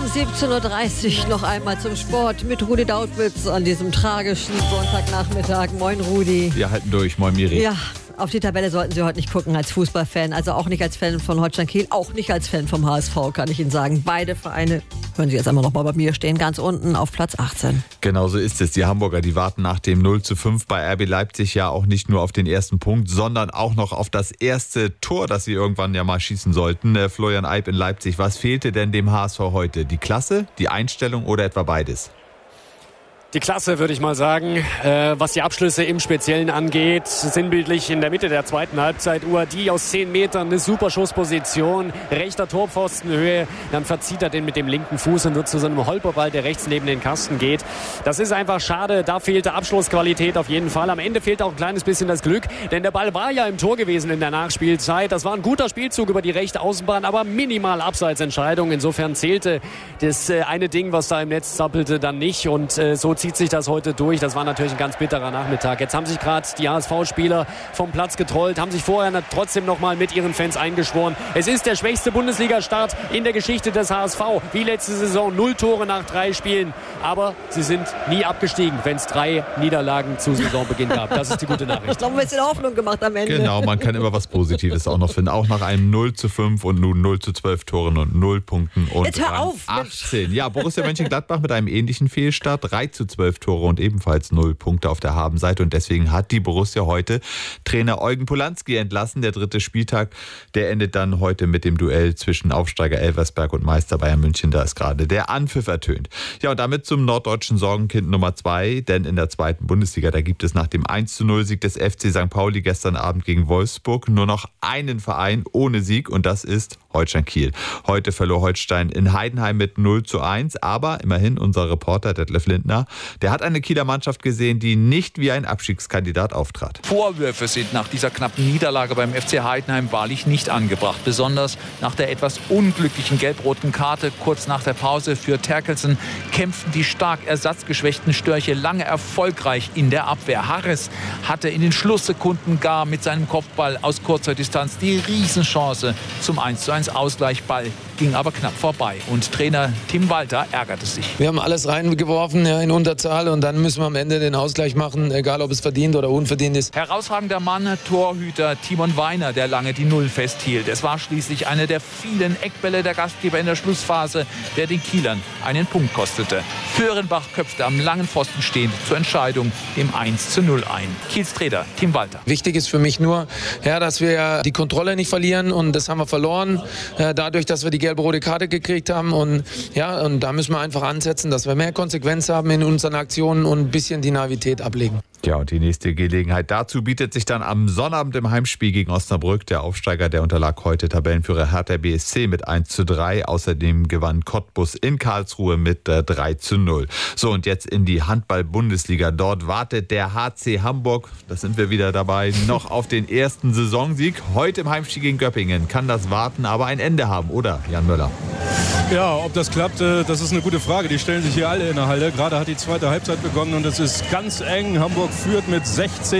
17.30 Uhr noch einmal zum Sport mit Rudi Dautwitz an diesem tragischen Sonntagnachmittag. Moin Rudi. Wir halten durch, moin Miri. Ja, auf die Tabelle sollten Sie heute nicht gucken als Fußballfan, also auch nicht als Fan von Holstein Kiel, auch nicht als Fan vom HSV, kann ich Ihnen sagen. Beide Vereine, hören Sie jetzt einmal noch mal bei mir, stehen ganz unten auf Platz 18. Genau so ist es. Die Hamburger, die warten nach dem 0:5 bei RB Leipzig ja auch nicht nur auf den ersten Punkt, sondern auch noch auf das erste Tor, das sie irgendwann ja mal schießen sollten. Florian Eib in Leipzig. Was fehlte denn dem HSV heute? Die Klasse, die Einstellung oder etwa beides? Die Klasse, würde ich mal sagen, was die Abschlüsse im Speziellen angeht. Sinnbildlich in der Mitte der zweiten Halbzeit. Uadi aus 10 Metern, eine super Schussposition, rechter Torpfostenhöhe. Dann verzieht er den mit dem linken Fuß und wird zu so einem Holperball, der rechts neben den Kasten geht. Das ist einfach schade. Da fehlte Abschlussqualität auf jeden Fall. Am Ende fehlt auch ein kleines bisschen das Glück, denn der Ball war ja im Tor gewesen in der Nachspielzeit. Das war ein guter Spielzug über die rechte Außenbahn, aber minimal Abseitsentscheidung. Insofern zählte das eine Ding, was da im Netz zappelte, dann nicht. Und so zieht sich das heute durch. Das war natürlich ein ganz bitterer Nachmittag. Jetzt haben sich gerade die HSV-Spieler vom Platz getrollt, haben sich vorher trotzdem nochmal mit ihren Fans eingeschworen. Es ist der schwächste Bundesliga-Start in der Geschichte des HSV. Wie letzte Saison, 0 Tore nach 3 Spielen. Aber sie sind nie abgestiegen, wenn es 3 Niederlagen zu Saisonbeginn gab. Das ist die gute Nachricht. Noch ein bisschen Hoffnung gemacht am Ende. Genau, man kann immer was Positives auch noch finden. Auch nach einem 0:5 und nun 0:12 Toren und 0 Punkten und jetzt hör auf, 18. Ja, Borussia Mönchengladbach mit einem ähnlichen Fehlstart. 3:12 Tore und ebenfalls 0 Punkte auf der Habenseite. Und deswegen hat die Borussia heute Trainer Eugen Polanski entlassen. Der 3. Spieltag, der endet dann heute mit dem Duell zwischen Aufsteiger Elversberg und Meister Bayern München. Da ist gerade der Anpfiff ertönt. Ja, und damit zum norddeutschen Sorgenkind Nummer 2. Denn in der 2. Bundesliga, da gibt es nach dem 1:0-Sieg des FC St. Pauli gestern Abend gegen Wolfsburg nur noch einen Verein ohne Sieg. Und das ist Holstein Kiel. Heute verlor Holstein in Heidenheim mit 0:1. Aber immerhin unser Reporter Detlef Lindner, der hat eine Kieler Mannschaft gesehen, die nicht wie ein Abstiegskandidat auftrat. Vorwürfe sind nach dieser knappen Niederlage beim FC Heidenheim wahrlich nicht angebracht. Besonders nach der etwas unglücklichen gelb-roten Karte kurz nach der Pause für Terkelsen kämpften die stark ersatzgeschwächten Störche lange erfolgreich in der Abwehr. Harris hatte in den Schlusssekunden gar mit seinem Kopfball aus kurzer Distanz die Riesenchance zum 1:1 Ausgleichball, ging aber knapp vorbei. Und Trainer Tim Walter ärgerte sich. Wir haben alles reingeworfen, ja, in Unterzahl, und dann müssen wir am Ende den Ausgleich machen, egal ob es verdient oder unverdient ist. Herausragender Mann, Torhüter Timon Weiner, der lange die Null festhielt. Es war schließlich einer der vielen Eckbälle der Gastgeber in der Schlussphase, der den Kielern einen Punkt kostete. Föhrenbach köpfte am langen Pfosten stehend zur Entscheidung dem 1:0 ein. Kiels Trainer Tim Walter. Wichtig ist für mich nur, ja, dass wir die Kontrolle nicht verlieren, und das haben wir verloren, dadurch, dass wir die gelb-rote Karte gekriegt haben, und da müssen wir einfach ansetzen, dass wir mehr Konsequenz haben in unseren Aktionen und ein bisschen die Naivität ablegen. Ja, und die nächste Gelegenheit dazu bietet sich dann am Sonnabend im Heimspiel gegen Osnabrück. Der Aufsteiger, der unterlag heute Tabellenführer Hertha BSC mit 1:3. Außerdem gewann Cottbus in Karlsruhe mit 3:0. So, und jetzt in die Handball-Bundesliga. Dort wartet der HC Hamburg, da sind wir wieder dabei, noch auf den ersten Saisonsieg. Heute im Heimspiel gegen Göppingen kann das Warten aber ein Ende haben, oder, Jan Möller? Ja, ob das klappt, das ist eine gute Frage. Die stellen sich hier alle in der Halle. Gerade hat die zweite Halbzeit begonnen und es ist ganz eng. Hamburg führt mit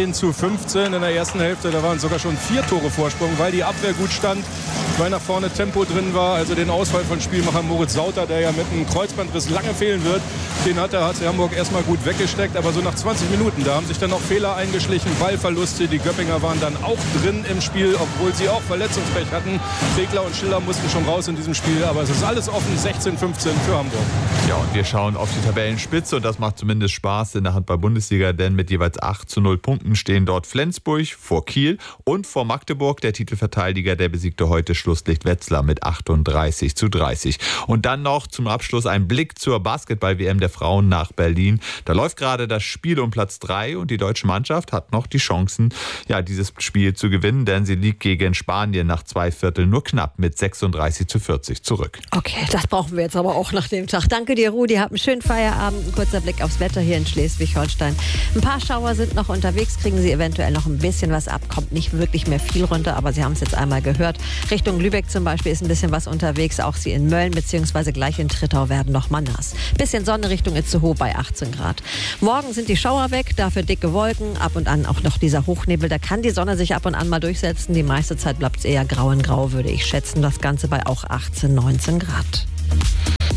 16:15 in der ersten Hälfte. Da waren sogar schon 4 Tore Vorsprung, weil die Abwehr gut stand, weil nach vorne Tempo drin war. Also den Ausfall von Spielmacher Moritz Sauter, der ja mit einem Kreuzbandriss lange fehlen wird, den hat der HC Hamburg erstmal gut weggesteckt. Aber so nach 20 Minuten, da haben sich dann noch Fehler eingeschlichen, Ballverluste. Die Göppinger waren dann auch drin im Spiel, obwohl sie auch Verletzungspech hatten. Regler und Schiller mussten schon raus in diesem Spiel. Aber es ist alles offen, 16:15 für Hamburg. Ja, und wir schauen auf die Tabellenspitze, und das macht zumindest Spaß in der Handball-Bundesliga, denn mit jeweils 8:0 Punkten stehen dort Flensburg vor Kiel und vor Magdeburg. Der Titelverteidiger, der besiegte heute Schlusslicht Wetzlar mit 38:30. Und dann noch zum Abschluss ein Blick zur Basketball-WM der Frauen nach Berlin. Da läuft gerade das Spiel um Platz 3 und die deutsche Mannschaft hat noch die Chancen, ja, dieses Spiel zu gewinnen, denn sie liegt gegen Spanien nach 2 Vierteln nur knapp mit 36:40 zurück. Okay, das brauchen wir jetzt aber auch nach dem Tag. Danke dir, Rudi. Habt einen schönen Feierabend. Ein kurzer Blick aufs Wetter hier in Schleswig-Holstein. Ein paar Schauer sind noch unterwegs, kriegen Sie eventuell noch ein bisschen was ab. Kommt nicht wirklich mehr viel runter, aber Sie haben es jetzt einmal gehört. Richtung Lübeck zum Beispiel ist ein bisschen was unterwegs. Auch Sie in Mölln bzw. gleich in Trittau werden noch mal nass. Bisschen Sonne Richtung Itzehoe bei 18 Grad. Morgen sind die Schauer weg, dafür dicke Wolken. Ab und an auch noch dieser Hochnebel. Da kann die Sonne sich ab und an mal durchsetzen. Die meiste Zeit bleibt es eher grau in grau, würde ich schätzen. Das Ganze bei auch 18, 19 Grad.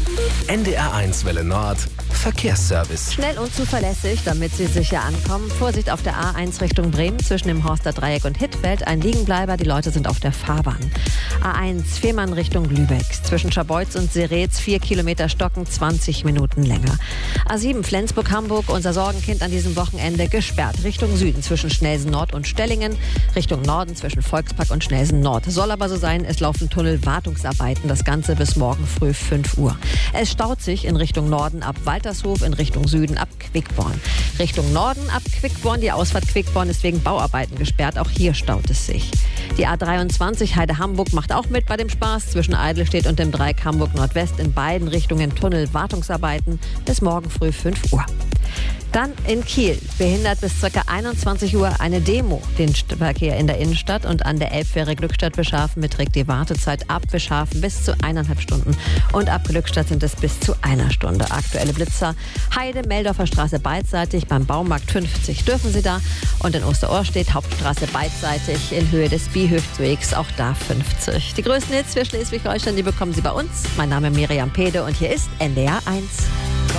NDR1 Welle Nord Verkehrsservice. Schnell und zuverlässig, damit Sie sicher ankommen. Vorsicht auf der A1 Richtung Bremen zwischen dem Horster Dreieck und Hittfeld. Ein Liegenbleiber, die Leute sind auf der Fahrbahn. A1 Fehmarn Richtung Lübeck. Zwischen Scharbeutz und Seretz 4 Kilometer stocken, 20 Minuten länger. A7 Flensburg-Hamburg, unser Sorgenkind an diesem Wochenende, gesperrt. Richtung Süden zwischen Schnelsen Nord und Stellingen. Richtung Norden zwischen Volkspark und Schnelsen Nord. Soll aber so sein, es laufen Tunnelwartungsarbeiten. Das Ganze bis morgen früh 5 Uhr. Es staut sich in Richtung Norden ab Waltershof, in Richtung Süden ab Quickborn. Richtung Norden ab Quickborn. Die Ausfahrt Quickborn ist wegen Bauarbeiten gesperrt. Auch hier staut es sich. Die A23 Heide-Hamburg macht auch mit bei dem Spaß. Zwischen Eidelstedt und dem Dreieck Hamburg Nordwest in beiden Richtungen Tunnelwartungsarbeiten bis morgen früh 5 Uhr. Dann in Kiel behindert bis ca. 21 Uhr eine Demo den Verkehr in der Innenstadt und an der Elbfähre Glückstadt-Bischhafen beträgt die Wartezeit ab Bischhafen bis zu 1,5 Stunden und ab Glückstadt sind es bis zu 1 Stunde. Aktuelle Blitzer: Heide, Meldorfer Straße beidseitig, beim Baumarkt 50 dürfen Sie da und in Osterorstedt Hauptstraße beidseitig in Höhe des Bihöftwegs, auch da 50. Die größten Hits für Schleswig-Holstein, die bekommen Sie bei uns. Mein Name ist Miriam Pede und hier ist NDR 1.